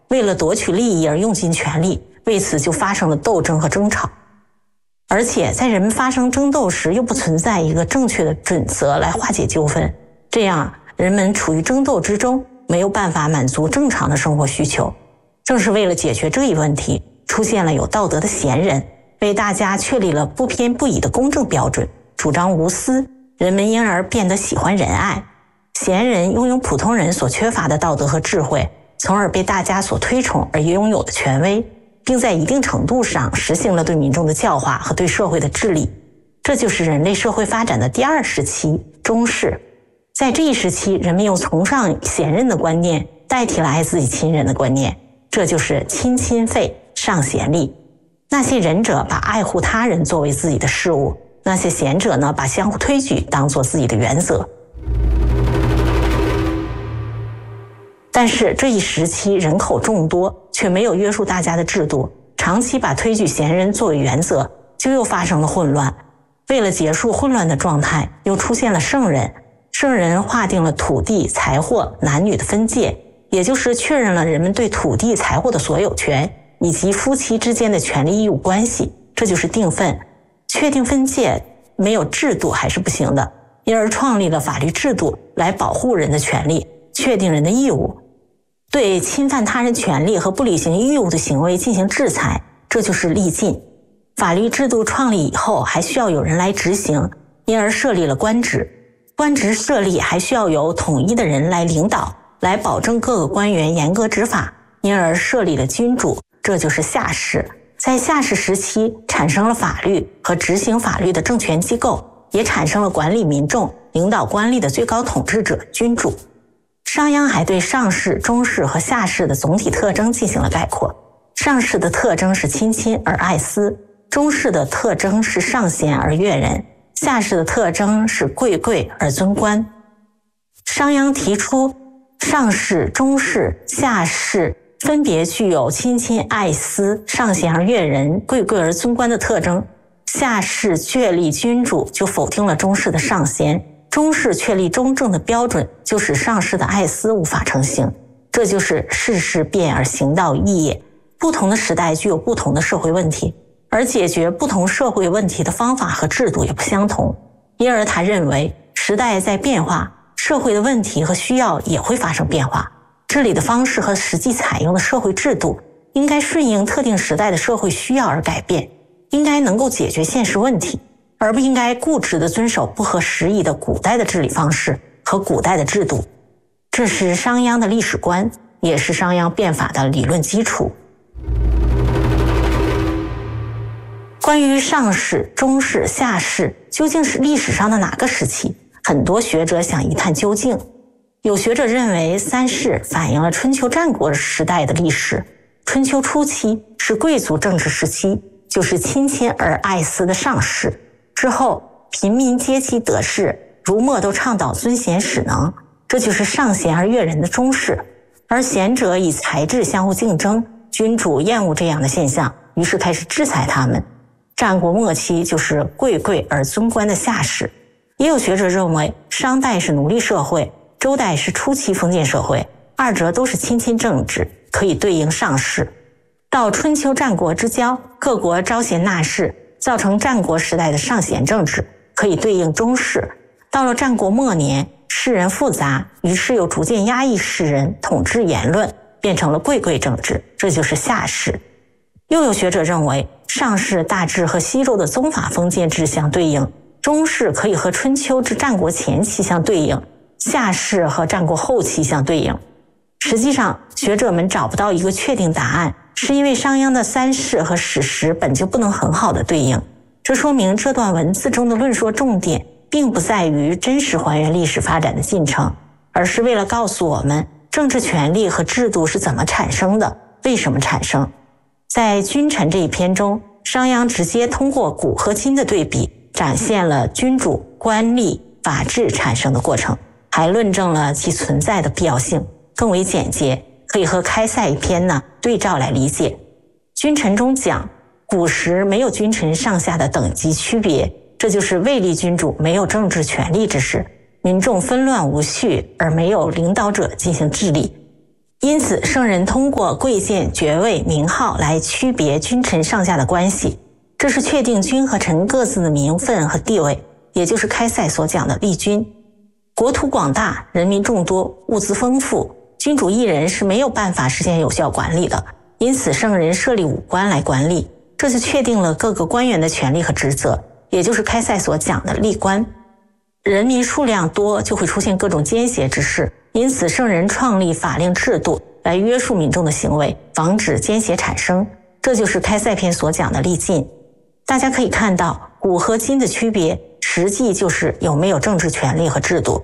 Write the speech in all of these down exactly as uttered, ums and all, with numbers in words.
为了夺取利益而用尽全力，为此就发生了斗争和争吵。而且在人们发生争斗时，又不存在一个正确的准则来化解纠纷，这样人们处于争斗之中，没有办法满足正常的生活需求。正是为了解决这一问题，出现了有道德的贤人，为大家确立了不偏不倚的公正标准，主张无私，人们因而变得喜欢仁爱。贤人拥有普通人所缺乏的道德和智慧，从而被大家所推崇而拥有的权威，并在一定程度上实行了对民众的教化和对社会的治理。这就是人类社会发展的第二时期，中世。在这一时期，人们用崇尚贤人的观念代替了爱自己亲人的观念，这就是亲亲费，尚贤力。那些仁者把爱护他人作为自己的事务，那些贤者呢，把相互推举当作自己的原则。但是这一时期人口众多，却没有约束大家的制度，长期把推举贤人作为原则，就又发生了混乱。为了结束混乱的状态，又出现了圣人。圣人划定了土地、财货、男女的分界，也就是确认了人们对土地、财货的所有权，以及夫妻之间的权利义务关系，这就是定分。确定分界没有制度还是不行的，因而创立了法律制度来保护人的权利，确定人的义务，对侵犯他人权利和不履行义务的行为进行制裁，这就是立禁。法律制度创立以后，还需要有人来执行，因而设立了官职。官职设立还需要有统一的人来领导，来保证各个官员严格执法，因而设立了君主，这就是夏氏。在夏氏时期，产生了法律和执行法律的政权机构，也产生了管理民众、领导官吏的最高统治者君主。商鞅还对上世、中世和下世的总体特征进行了概括。上世的特征是亲亲而爱私，中世的特征是上贤而悦人，下世的特征是贵贵而尊官。商鞅提出上世、中世、下世分别具有亲亲爱私、上贤而悦人、贵贵而尊官的特征。下世确立君主，就否定了中世的上贤；中世确立中正的标准，就使上世的爱私无法成行。这就是世事变而行道义也。不同的时代具有不同的社会问题，而解决不同社会问题的方法和制度也不相同，因而他认为时代在变化，社会的问题和需要也会发生变化，治理的方式和实际采用的社会制度应该顺应特定时代的社会需要而改变，应该能够解决现实问题，而不应该固执地遵守不合时宜的古代的治理方式和古代的制度。这是商鞅的历史观，也是商鞅变法的理论基础。关于上世、中世、下世究竟是历史上的哪个时期，很多学者想一探究竟。有学者认为三世反映了春秋战国时代的历史，春秋初期是贵族政治时期，就是亲亲而爱私的上世，之后平民阶级得势，儒墨都倡导尊贤使能，这就是上贤而悦人的中世，而贤者以才智相互竞争，君主厌恶这样的现象，于是开始制裁他们。战国末期就是贵贵而尊官的下世。也有学者认为商代是奴隶社会，周代是初期封建社会，二者都是亲亲政治，可以对应上世。到春秋战国之交，各国招贤纳士，造成战国时代的上贤政治，可以对应中世。到了战国末年，士人复杂，于是又逐渐压抑士人，统治言论，变成了贵贵政治，这就是下世。又有学者认为上世大致和西周的宗法封建制相对应，中世可以和春秋至战国前期相对应，下世和战国后期相对应。实际上学者们找不到一个确定答案，是因为商鞅的三世和史实本就不能很好的对应。这说明这段文字中的论说重点并不在于真实还原历史发展的进程，而是为了告诉我们政治权力和制度是怎么产生的，为什么产生。在君臣这一篇中，商鞅直接通过古和今的对比，展现了君主、官吏、法治产生的过程，还论证了其存在的必要性，更为简洁，可以和开塞一篇呢对照来理解。君臣中讲，古时没有君臣上下的等级区别，这就是位立君主没有政治权力之时，民众纷乱无序，而没有领导者进行治理。 因此圣人通过贵贱、爵位、名号来区别君臣上下的关系，这是确定君和臣各自的名分和地位，也就是开塞所讲的立君。国土广大，人民众多，物资丰富，君主一人是没有办法实现有效管理的，因此圣人设立五官来管理，这就确定了各个官员的权利和职责，也就是开塞所讲的立官。人民数量多，就会出现各种奸邪之事，因此圣人创立法令制度来约束民众的行为，防止奸邪产生，这就是开塞篇所讲的立禁。大家可以看到，古和今的区别实际就是有没有政治权利和制度。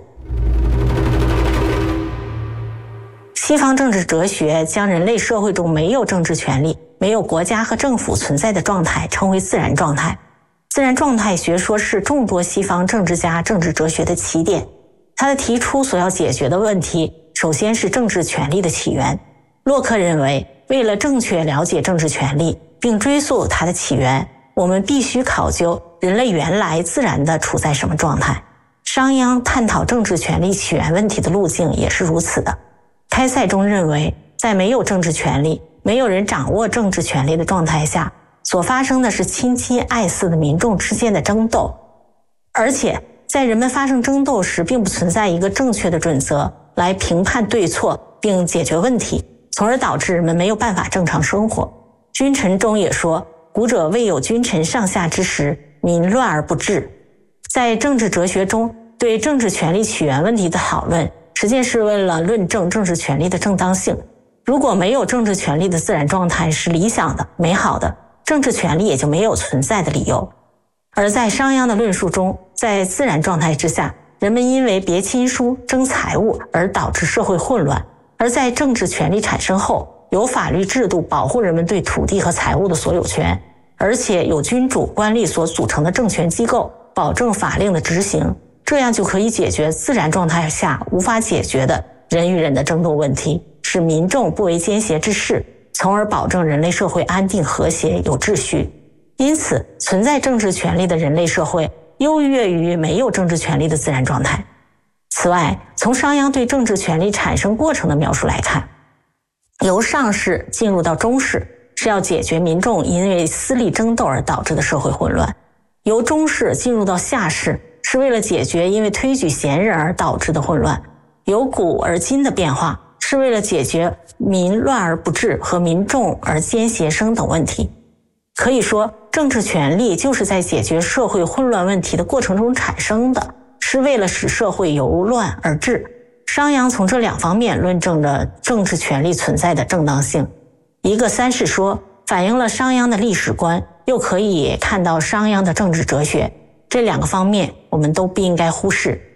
西方政治哲学将人类社会中没有政治权利、没有国家和政府存在的状态称为自然状态。自然状态学说是众多西方政治家政治哲学的起点，它的提出所要解决的问题首先是政治权利的起源。洛克认为，为了正确了解政治权利并追溯它的起源，我们必须考究人类原来自然地处在什么状态。商鞅探讨政治权利起源问题的路径也是如此的。开塞中认为，在没有政治权利、没有人掌握政治权利的状态下，所发生的是亲亲爱憎的民众之间的争斗，而且在人们发生争斗时，并不存在一个正确的准则来评判对错并解决问题，从而导致人们没有办法正常生活。君臣中也说，古者未有君臣上下之时，民乱而不治。在政治哲学中，对政治权利起源问题的讨论，实际是为了论证政治权利的正当性。如果没有政治权利的自然状态是理想的、美好的，政治权利也就没有存在的理由。而在商鞅的论述中，在自然状态之下，人们因为别亲疏、争财物而导致社会混乱；而在政治权利产生后，有法律制度保护人们对土地和财物的所有权，而且有君主、官吏所组成的政权机构保证法令的执行，这样就可以解决自然状态下无法解决的人与人的争斗问题，使民众不为奸邪之事，从而保证人类社会安定和谐有秩序。因此，存在政治权利的人类社会优越于没有政治权利的自然状态。此外，从商鞅对政治权利产生过程的描述来看，由上世进入到中世是要解决民众因为私利争斗而导致的社会混乱，由中世进入到下世是为了解决因为推举贤人而导致的混乱，由古而今的变化是为了解决民乱而不治和民众而奸邪生等问题。可以说，政治权利就是在解决社会混乱问题的过程中产生的，是为了使社会由乱而治。商鞅从这两方面论证了政治权利存在的正当性。一个三世说反映了商鞅的历史观，又可以看到商鞅的政治哲学，这两个方面我们都不应该忽视。